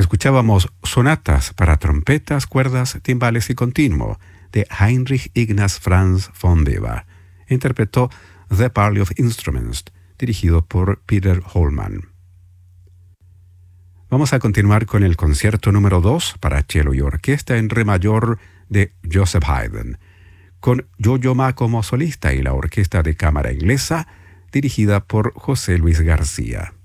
Escuchábamos sonatas para trompetas, cuerdas, timbales y continuo de Heinrich Ignaz Franz von Weber. Interpretó The Parley of Instruments, dirigido por Peter Holman. Vamos a continuar con el concierto número 2 para cello y orquesta en re mayor de Joseph Haydn, con Yo-Yo Ma como solista y la orquesta de cámara inglesa, dirigida por José Luis García.